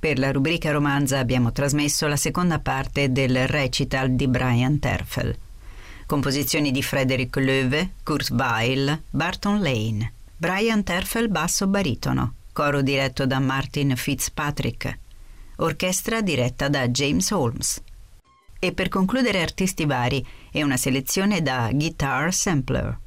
Per la rubrica romanza abbiamo trasmesso la seconda parte del recital di Brian Terfel. Composizioni di Frederick Loewe, Kurt Weill, Barton Lane. Brian Terfel basso baritono, coro diretto da Martin Fitzpatrick, orchestra diretta da James Holmes. E per concludere artisti vari e una selezione da Guitar Sampler.